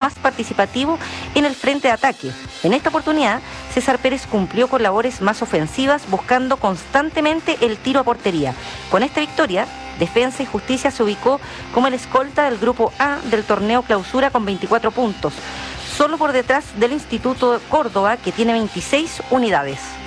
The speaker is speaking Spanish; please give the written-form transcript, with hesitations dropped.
más participativo en el frente de ataque. En esta oportunidad, César Pérez cumplió con labores más ofensivas, buscando constantemente el tiro a portería. Con esta victoria, Defensa y Justicia se ubicó como el escolta del Grupo A del torneo Clausura con 24 puntos, solo por detrás del Instituto de Córdoba, que tiene 26 unidades.